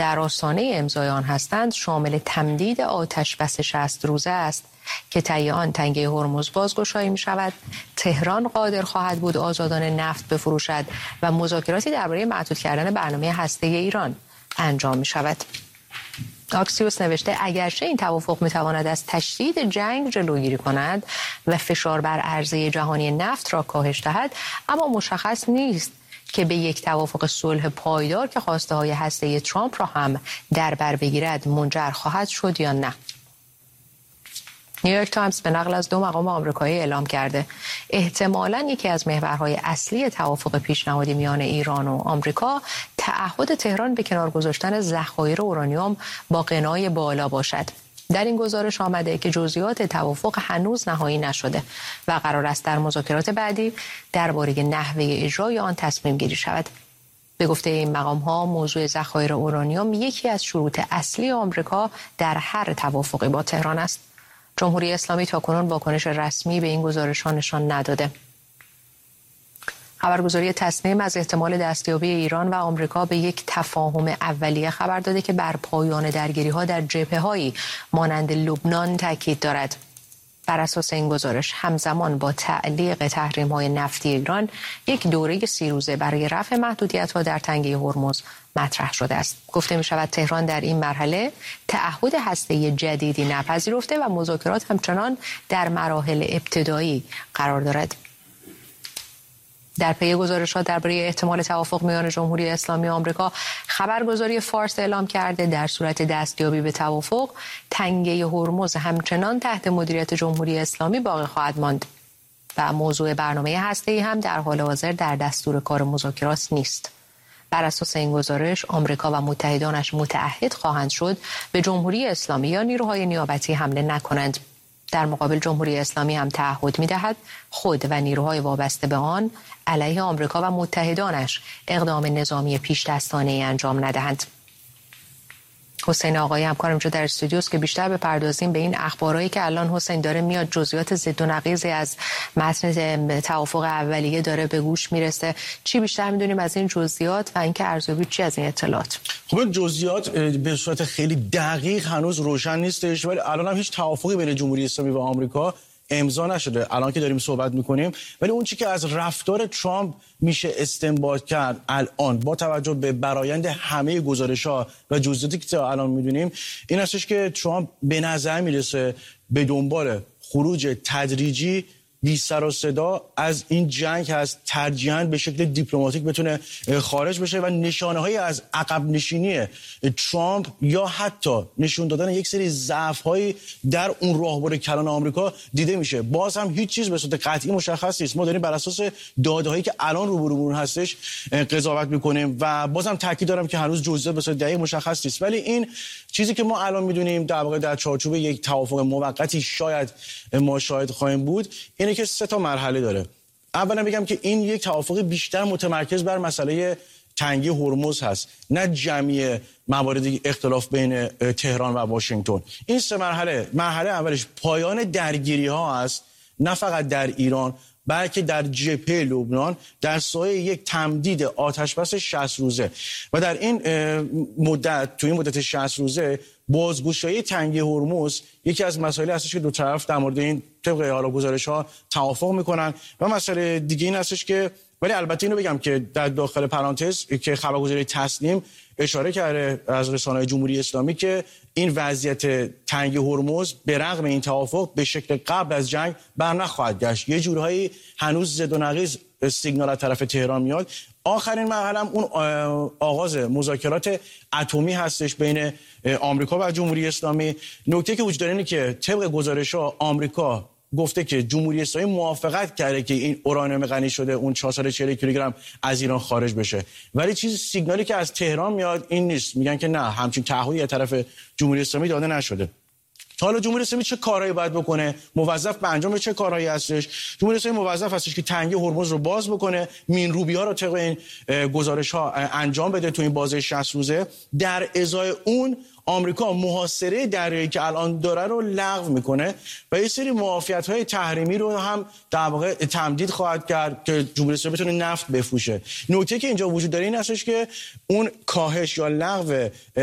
در آستانه امضای آن هستند شامل تمدید آتش بس 60 روزه است که طی آن تنگه هرمز بازگشایی می شود، تهران قادر خواهد بود آزادانه نفت بفروشد و مذاکراتی درباره محدود کردن برنامه هسته ایران انجام می شود. آکسیوس نوشته اگرچه این توافق میتواند از تشدید جنگ جلوگیری کند و فشار بر عرضه جهانی نفت را کاهش دهد، اما مشخص نیست که به یک توافق صلح پایدار که خواسته های هسته ترامپ را هم در بر بگیرد منجر خواهد شد یا نه. نیویورک تایمز به نقل از 2 مقام آمریکایی اعلام کرده احتمالاً یکی از محورهای اصلی توافق پیشنهادی میان ایران و آمریکا تعهد تهران به کنار گذاشتن ذخایر اورانیوم با غنای بالا باشد. در این گزارش آمده که جزئیات توافق هنوز نهایی نشده و قرار است در مذاکرات بعدی درباره نحوه اجرای آن تصمیم گیری شود. به گفته این مقام‌ها موضوع ذخایر اورانیوم یکی از شروط اصلی آمریکا در هر توافقی با تهران است. جمهوری اسلامی تاکنون واکنش رسمی به این گزارش‌ها نشان نداده. خبرگزاری تصنیم از احتمال دستیابی ایران و آمریکا به یک تفاهم اولیه خبر داده که بر پایان درگیری‌ها در جبهه‌هایی مانند لبنان تاکید دارد. بر اساس این گزارش همزمان با تعلیق تحریم‌های نفتی ایران یک دوره 30 روزه برای رفع محدودیت‌ها در تنگه هرمز مطرح شده است. گفته می‌شود تهران در این مرحله تعهد هسته‌ای جدیدی نپذیرفته و مذاکرات همچنان در مراحل ابتدایی قرار دارد. در پی گزارش‌ها درباره احتمال توافق میان جمهوری اسلامی و آمریکا، خبرگزاری فارس اعلام کرده در صورت دستیابی به توافق، تنگه هرمز همچنان تحت مدیریت جمهوری اسلامی باقی خواهد ماند و موضوع برنامه هسته‌ای هم در حال حاضر در دستور کار مذاکرات نیست. بر اساس این گزارش، آمریکا و متحدانش متعهد خواهند شد به جمهوری اسلامی یا نیروهای نیابتی حمله نکنند. در مقابل جمهوری اسلامی هم تعهد می‌دهد خود و نیروهای وابسته به آن علیه آمریکا و متحدانش اقدام نظامی پیش دستانه‌ای انجام ندهند. حسین آقایی همکارم جو در استودیوست که بیشتر بپردازیم به این اخبارایی که الان حسین داره میاد، جزئیات ضد و نقیضی از متن توافق اولیه داره به گوش میرسه. چی بیشتر میدونیم از این جزئیات و اینکه ارزیابی چی از این اطلاعات؟ خب این جزئیات به صورت خیلی دقیق هنوز روشن نیستش، ولی الان هم هیچ توافقی بین جمهوری اسلامی و آمریکا امضا نشده الان که داریم صحبت میکنیم. ولی اون چیزی که از رفتار ترامپ میشه استنباط کرد الان با توجه به برآیند همه گزارش‌ها و جزئیاتی که الان میدونیم این هستش که ترامپ به نظر میرسه به دنبال خروج تدریجی بی سر و صدا از این جنگ هست، ترجیحاً به شکل دیپلماتیک بتونه خارج بشه و نشانه‌هایی از عقب نشینی ترامپ یا حتی نشون دادن یک سری ضعف‌هایی در اون راهبر کلان آمریکا دیده میشه. باز هم هیچ چیز به صورت قطعی مشخص نیست. ما داریم بر اساس داده‌هایی که الان روبرومون هستش قضاوت می‌کنیم و بازم تاکید دارم که هنوز جزئیات به صورت دقیق مشخص نیست. ولی این چیزی که ما الان می‌دونیم در واقع در چارچوب یک توافق موقتی شاید ما شاهد خواهیم بود اینه که 3 تا مرحله داره. اولا بگم که این یک توافق بیشتر متمرکز بر مسئله تنگه هرمز هست، نه جمعی موارد اختلاف بین تهران و واشنگتن. این 3 مرحله اولش پایان درگیری ها است، نه فقط در ایران بلکه در جبهه لبنان در سایه یک تمدید آتشبس 60 روزه و در این مدت تو این مدت 60 روزه بازگشایی تنگه هرمز یکی از مسائلی هستش که دو طرف در مورد این طبق حالا گزارش‌ها توافق میکنن و مسئله دیگه این هستش که ولی البته اینو بگم که در داخل پرانتز که خبرگزاری تصنیم اشاره کرده از رسانه‌های جمهوری اسلامی که این وضعیت تنگه هرمز به رغم این توافق به شکل قبل از جنگ برنخواهد گشت. یه جورهایی هنوز زد و نقیض سیگنال از طرف تهران میاد. آخرین مرحله هم اون آغاز مذاکرات اتمی هستش بین آمریکا و جمهوری اسلامی. نکته که وجود داره اینه که طبق گزارش‌ها آمریکا گفته که جمهوری اسلامی موافقت کرده که این اورانیوم غنی شده اون 440 کیلوگرم از ایران خارج بشه، ولی سیگنالی که از تهران میاد این نیست. میگن که نه، همچین تعهدی از طرف جمهوری اسلامی داده نشده. حالا جمهوری اسلامی چه کارهایی باید بکنه؟ موظف به انجام چه کارهایی هستش؟ جمهوری اسلامی موظف هستش که تنگه هرمز رو باز بکنه، مینروبی‌ها رو طبق این گزارش‌ها انجام بده تو این بازه 60 روزه. در ازای اون آمریکا محاصره دریایی که الان داره رو لغو میکنه و یه سری معافیت‌های تحریمی رو هم در واقع تمدید خواهد کرد که جمهوری اسلامی بتونه نفت بفروشه. نکته که اینجا وجود داره این هستش که اون کاهش یا لغو